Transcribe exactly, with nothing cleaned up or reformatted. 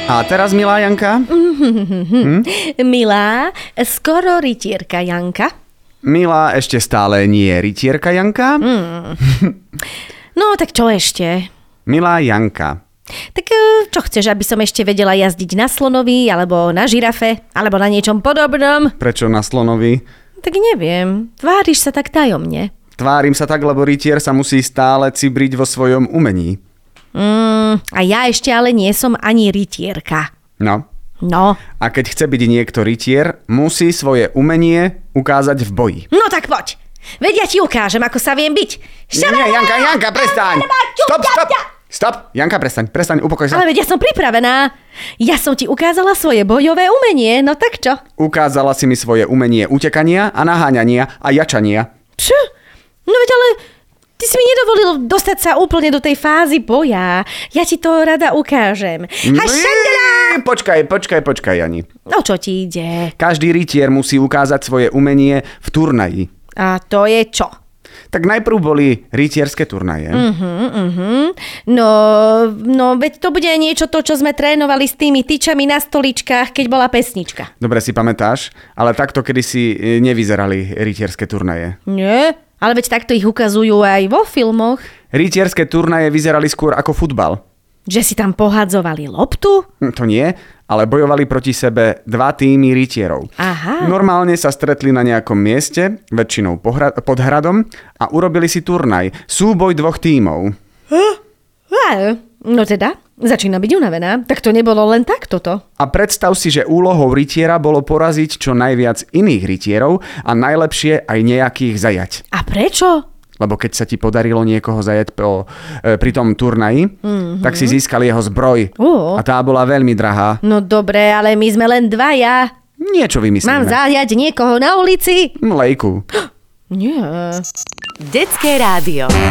A teraz, milá Janka? Hm? Milá, skoro rytierka Janka. Milá, ešte stále nie rytierka Janka? Mm. No, tak čo ešte? Milá Janka. Tak čo chceš, aby som ešte vedela jazdiť na slonovi, alebo na žirafe, alebo na niečom podobnom? Prečo na slonovi? Tak neviem, tváriš sa tak tajomne. Tvárim sa tak, lebo rytier sa musí stále cibriť vo svojom umení. Mm, a ja ešte ale nie som ani rytierka. No. No. A keď chce byť niekto rytier, musí svoje umenie ukázať v boji. No tak poď. Veď ja ti ukážem, ako sa viem byť. Nie, nie, Janka, Janka, prestaň. Stop, stop. Stop. Janka, prestaň, prestaň, upokoj sa. Ale veď ja som pripravená. Ja som ti ukázala svoje bojové umenie, no tak čo? Ukázala si mi svoje umenie utekania a naháňania a jačania. Čo? No veď ale... Ty si mi nedovolil dostať sa úplne do tej fázy boja. Ja ti to rada ukážem. Hašandela! Počkaj, počkaj, počkaj, Jani. No čo ti ide? Každý rytier musí ukázať svoje umenie v turnaji. A to je čo? Tak najprv boli rytierské turnaje. Uh-huh, uh-huh. No, no, veď to bude niečo to, čo sme trénovali s tými tyčami na stoličkách, keď bola pesnička. Dobre si pamätáš, ale takto kedysi nevyzerali rytierské turnaje. Nie? Ale veď takto ich ukazujú aj vo filmoch. Rytierské turnaje vyzerali skôr ako futbal. Že si tam pohadzovali loptu? To nie, ale bojovali proti sebe dva týmy rytierov. Aha. Normálne sa stretli na nejakom mieste, väčšinou pohra- pod hradom, a urobili si turnaj. Súboj dvoch tímov. Huh? No teda, začína byť unavená. Tak to nebolo len tak toto. A predstav si, že úlohou rytiera bolo poraziť čo najviac iných rytierov a najlepšie aj nejakých zajať. A prečo? Lebo keď sa ti podarilo niekoho zajať po, e, pri tom turnaji, mm-hmm. tak si získal jeho zbroj. Uh. A tá bola veľmi drahá. No dobre, ale my sme len dvaja. Niečo vymyslíme. Mám zajať niekoho na ulici? Mlejku. Nie. Detské rádio.